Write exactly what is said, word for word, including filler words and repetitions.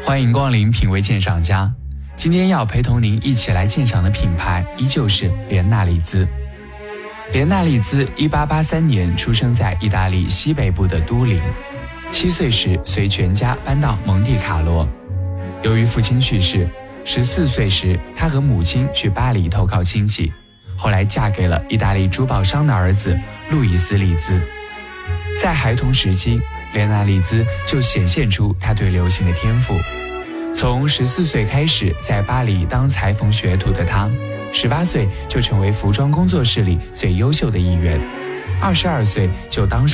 欢迎光临品味鉴赏家。今天要陪同您一起来鉴赏的品牌依旧是莲纳利兹。莲纳利兹一八八三年出生在意大利西北部的都灵，七岁时随全家搬到蒙蒂卡罗。由于父亲去世，十四岁时他和母亲去巴黎投靠亲戚，后来嫁给了意大利珠宝商的儿子路易斯利兹。在孩童时期，莲纳利兹就显现出他对流行的天赋。从十四岁开始在巴黎当裁缝学徒的他，十八岁就成为服装工作室里最优秀的一员，二十二岁就当上